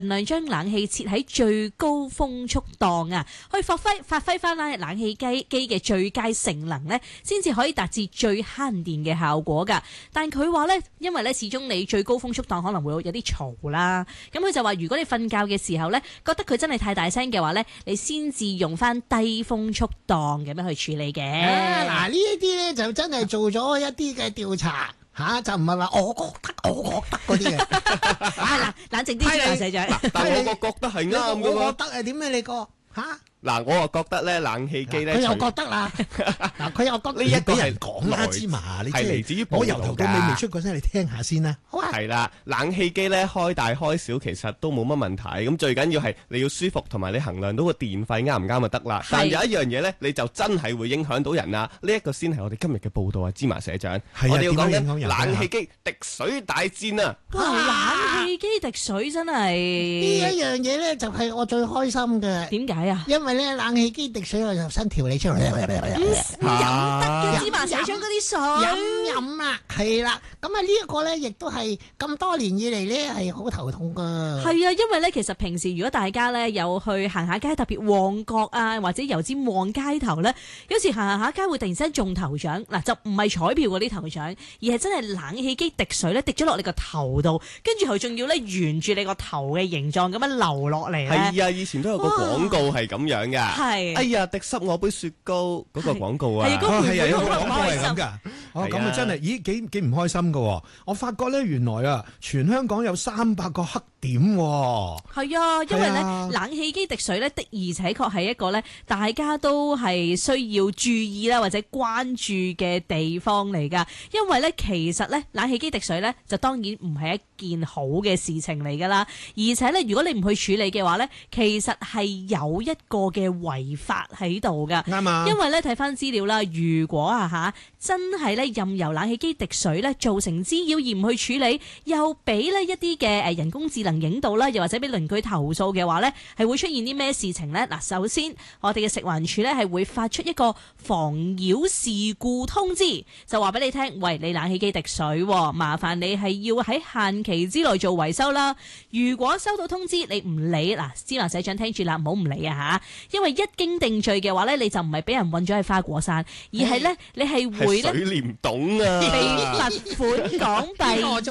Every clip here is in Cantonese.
量將冷氣設喺最高風速檔啊，可以發揮翻冷氣機嘅最佳性能咧，先至可以達至最慳電嘅效果㗎。但佢話咧，因為咧始終你最高風速檔可能會有啲嘈啦，咁佢就話如果你瞓覺嘅時候咧，覺得佢真係太大聲嘅話咧，你先至用翻低風速檔咁樣去處理嘅。 嗱呢一啲咧就真係做咗一啲嘅調查。就唔係話我覺得嗰啲嘅， 係啦，冷靜啲先，社長。 但係我覺得係啱嘅喎。 我覺得係點咧？你個嗱，我又覺得咧，冷氣機咧， 佢又覺得啦。嗱，佢又覺得呢一個俾人講啦，芝麻，你係嚟自於我由頭到尾未出過聲，你聽下先啦。好啊。 係啦，冷氣機咧開大開小其實都冇乜問題，咁最緊要係你要舒服，同埋你衡量到個電費啱唔啱就得啦。但有一樣嘢咧，你就真係會影響到人啊！呢一個先係我哋今日嘅報道啊，芝麻社長。我哋要講緊冷氣機滴水大戰啊！ 冷氣機滴水真係呢一樣嘢咧，就係我最開心嘅。 點解啊？ 因為咧冷氣機滴水，我就新調理出嚟。 飲得嘅芝麻社長嗰啲水飲啊，係啦。咁啊呢一個咧，亦都係咁多年以嚟咧係好頭痛噶。 係啊，因為咧其實平時如果大家咧有去行下街，特別旺角啊或者油尖旺街頭咧，有時行下街會突然之間中頭獎。嗱，就唔係彩票嗰啲頭獎，而係真係冷氣機滴水咧滴咗落你個頭度，跟住佢仲要咧沿住你個頭嘅形狀咁樣流落嚟咧。 係啊，以前都有個廣告係咁樣㗎。 係。 哎呀，滴濕我杯雪糕嗰個廣告啊。 係啊， 係有個廣告係咁㗎。咁啊真係，咦幾唔開心㗎。我發覺咧，原來啊，全香港有300個黑點。 係啊，因為咧冷氣機滴水咧的而且確係一個咧大家都係需要注意啦或者關注嘅地方嚟㗎。因為咧其實咧冷氣機滴水咧就當然唔係一件好嘅事情嚟㗎啦，而且咧如果你唔去處理嘅話咧，其實係有一個嘅違法喺度㗎。 啱啊！ 因為咧睇翻資料啦，如果真係咧任由冷氣機滴水咧造成滋擾而唔去處理，又俾呢一啲嘅人工智能影到啦，又或者俾鄰居投訴嘅話咧，係會出現啲咩事情呢？嗱，首先我哋嘅食環署咧係會發出一個妨擾事故通知，就話俾你聽，喂，你冷氣機滴水，麻煩你係要喺限期之內做維修啦。如果收到通知你唔理，嗱，芝麻社長聽住啦，唔好唔理啊吓，因為一經定罪嘅話咧，你就唔係俾人韞咗喺花果山，而係咧你係會咧水簾洞啊， 被罰款港幣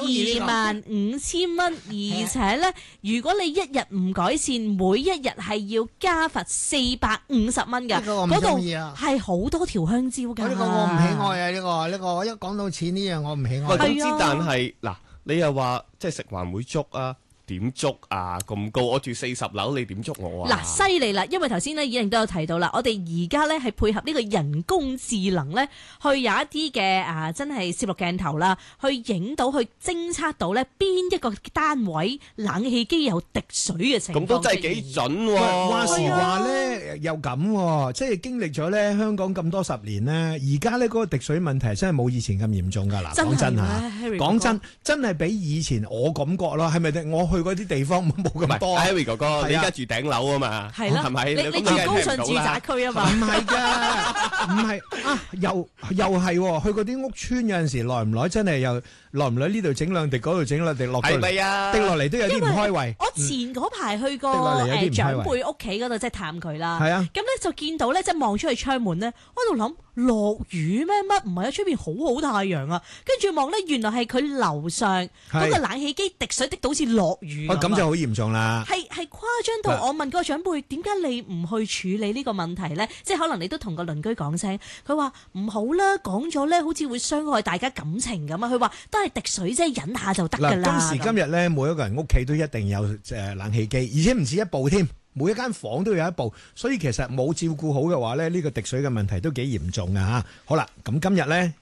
25,000蚊，而且咧如果你一日唔改善，每一日係要加罰450蚊㗎。嗰度係好多條香蕉㗎。 呢個我唔喜愛啊！呢個一講到錢呢樣我唔喜愛。 咁之但係嗱，你又話即係食環會捉啊？點捉啊？咁高，我住40樓，你點捉我啊？ 嗱，犀利啦！因為頭先咧已經都有提到啦，我哋而家咧係配合呢個人工智能咧，去有一啲嘅真係攝錄鏡頭啦，去影到去偵測到咧邊一個單位冷氣機有滴水嘅情況。 咁都真係幾準喎！ 話時話咧又咁，即係經歷咗咧香港咁多10年咧，而家咧嗰個滴水問題真係冇以前咁嚴重㗎啦。講真嚇，講真係比以前我感覺咯，係咪？我去嗰啲地方冇咁多。 Harry 哥哥，你而家住頂樓啊嘛？ 係啦， 係咪？ 你住高順住宅區啊嘛？ 唔係㗎，唔係啊，又係去嗰啲屋村有陣時，耐唔耐真係又耐唔耐呢度整兩滴，嗰度整兩滴落嚟， 係咪啊？ 滴落嚟都有啲唔開胃。 我前嗰排去過長輩屋企嗰度，即係探佢啦。 係啊， 咁咧就見到咧，即係望出去窗門咧，我喺度諗落雨咩？乜唔係喺出邊好好太陽啊？跟住望咧，原來係佢樓上嗰個冷氣機滴水滴到好似落雨咁。 咁就好嚴重啦。 係誇張到我問嗰個長輩，點解你唔去處理呢個問題咧？即係可能你都同個鄰居講聲，佢話唔好啦，講咗咧好似會傷害大家感情咁啊。佢話都係滴水啫，忍下就得㗎啦。 今時今日咧，每一個人屋企都一定有冷氣機，而且唔止一部添，每一間房都有一部，所以其實冇照顧好嘅話咧，呢個滴水嘅問題都幾嚴重啊嚇。好啦，咁今日咧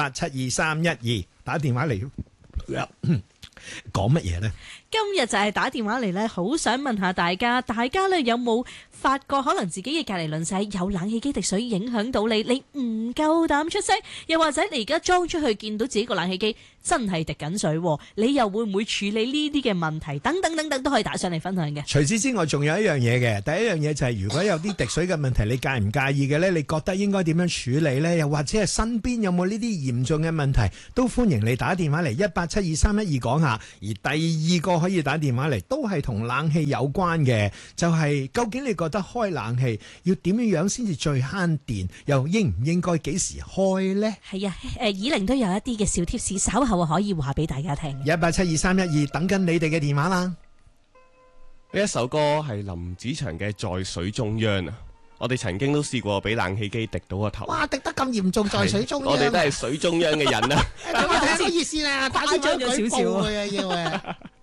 1872312打電話嚟講乜嘢咧？ 今日就係打電話嚟咧，好想問下大家咧有冇發覺可能自己嘅隔離鄰舍有冷氣機滴水影響到你，你唔夠膽出聲，又或者你而家裝出去見到自己個冷氣機真係滴緊水，你又會唔會處理呢啲嘅問題？等等都可以打上嚟分享嘅。 除此之外，仲有一樣嘢嘅，第一樣嘢就係如果有啲滴水嘅問題，你介唔介意嘅咧？你覺得應該點樣處理咧？又或者係身邊有冇呢啲嚴重嘅問題，都歡迎你打電話嚟1872312講下。而第二個可以打電話嚟，都係同冷氣有關嘅，就係究竟你覺得開冷氣要點樣樣先至最慳電，又應唔應該幾時開呢？ 係啊，以玲都有一啲嘅小貼士，稍後可以話俾大家聽。 1872312等緊你哋嘅電話啦。 呢一首歌係林子祥嘅《在水中央》啊！我哋曾經都試過俾冷氣機滴到個頭。 哇！滴得咁嚴重，在水中央。 我哋都係水中央嘅人啊！ 咁啊，睇個意思啦，打電話舉報佢啊，要啊！